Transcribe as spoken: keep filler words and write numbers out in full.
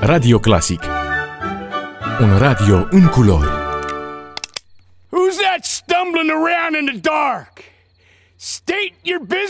Radio Clasic. Un radio în culori. Who's that stumbling around in the dark? State your business.